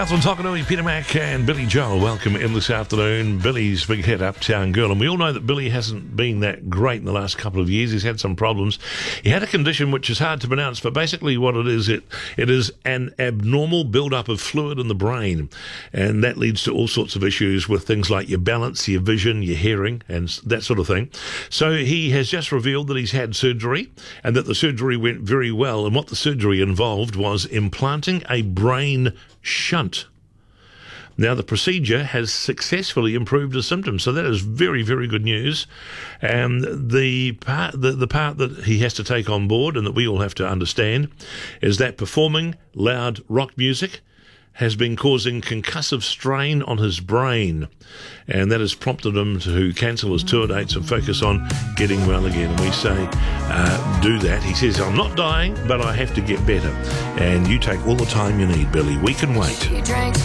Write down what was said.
On Tokanui, Peter Mac and Billy Joel, welcome in this afternoon. Billy's big hit, Uptown Girl, and we all know that Billy hasn't been that great in the last couple of years. He's had some problems. He had a condition which is hard to pronounce, but basically what it is an abnormal build-up of fluid in the brain, and that leads to all sorts of issues with things like your balance, your vision, your hearing, and that sort of thing. So he has just revealed that he's had surgery, and that the surgery went very well, and what the surgery involved was implanting a brain shunt. Now, the procedure has successfully improved his symptoms, so that is very, very good news. And the part that he has to take on board and that we all have to understand is that performing loud rock music has been causing concussive strain on his brain, and that has prompted him to cancel his tour dates and focus on getting well again. And we say, do that. He says, I'm not dying, but I have to get better. And you take all the time you need, Billy. We can wait.